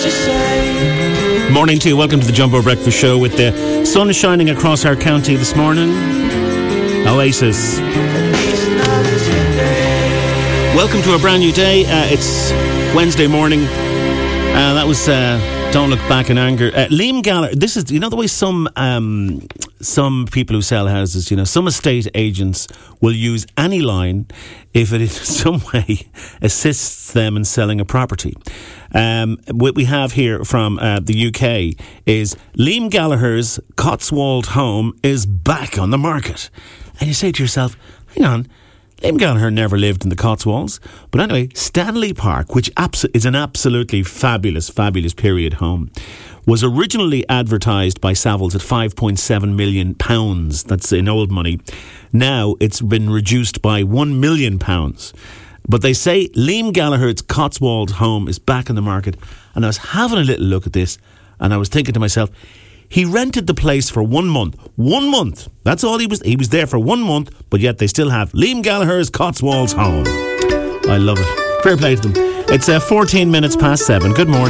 Morning to you. Welcome to the Jumbo Breakfast Show with the sun shining across our county this morning. Oasis. Welcome to a brand new day. It's Wednesday morning. That was Don't Look Back in Anger. Liam Gallagher. This is, the way some people who sell houses, some estate agents will use any line if it in some way assists them in selling a property. What we have here from the UK is Liam Gallagher's Cotswold home is back on the market. And you say to yourself, hang on, Liam Gallagher never lived in the Cotswolds. But anyway, Stanley Park, which is an absolutely fabulous, fabulous period home, was originally advertised by Savills at £5.7 million. That's in old money. Now it's been reduced by £1 million. But they say Liam Gallagher's Cotswold home is back in the market. And I was having a little look at this and I was thinking to myself, he rented the place for 1 month. 1 month. That's all he was. He was there for 1 month, but yet they still have Liam Gallagher's Cotswolds home. I love it. Fair play to them. It's 14 minutes past 7. Good morning.